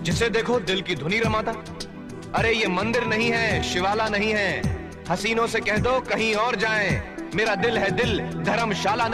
जिसे देखो दिल की धुनी रमाता। अरे ये मंदिर नहीं है, शिवाला नहीं है, हसीनों से कह दो कहीं और जाएं। मेरा दिल है दिल, धर्मशाला नहीं।